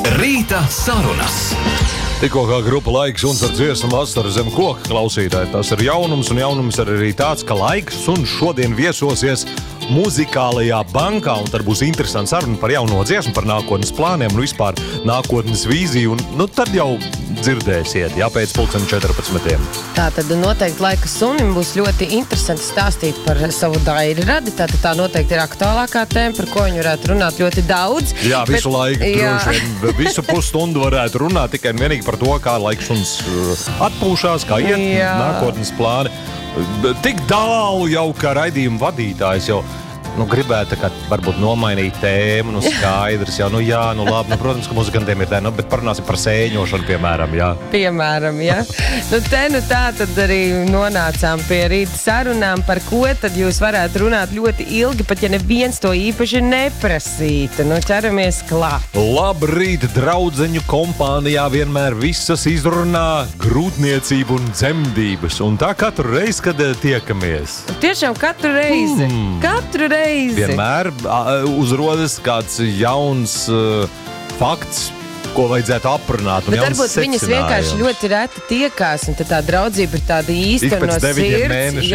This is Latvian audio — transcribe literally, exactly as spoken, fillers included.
Rīta sarunas. Tikko kā grupa Laiks un ar dziesmu Vasara zem koka klausītāji. Tas ir jaunums, un jaunums ir arī tāds, ka Laiks un šodien viesosies muzikālajā bankā, un tad būs interesants saruna par jauno dziesmu, par nākotnes plāniem, un vispār nākotnes vīziju, un nu, tad jau dzirdēsiet, jā, pēc pulksten četrpadsmitiem. Tā tad noteikti Laika sunim būs ļoti interesanti stāstīt par savu daļradi. Tātad tā noteikti ir aktuālākā tēma, par ko viņi varētu runāt ļoti daudz. Jā, visu bet, laiku, jā. droši, visu pusstundu varētu runāt tikai un vienīgi par to, kā Laiks suns atpūšās, kā iet Jā. nākotnes plāni. Tik tālu jau, kā raidījuma vadītājs jau nu, gribētu tā kā varbūt nomainīt tēmu, nu skaidrs, jau, nu jā, nu labi, nu, protams, ka muzikantiem ir tā, nu, bet parunāsim par sēņošanu, piemēram, jā. Piemēram, jā. Nu, te nu tā tad arī nonācām pie rīta sarunām, par ko tad jūs varētu runāt ļoti ilgi, pat ja neviens to īpaši neprasītu. Nu, ķeramies klāt. Labrīt, draudzeņu kompānijā vienmēr visas izrunā grūtniecību un dzemdības, un tā katru reizi, kad eh, tiekamies. Tiešām katru reizi. Mm. Katru reizi. Vienmēr a, uzrodas kāds jauns uh, fakts, ko vajadzētu aprunāt. Bet varbūt viņas vienkārši ļoti reti tiekās, un tad tā draudzība ir tāda īsta Ik pēc no deviņiem sirds. mēnešiem.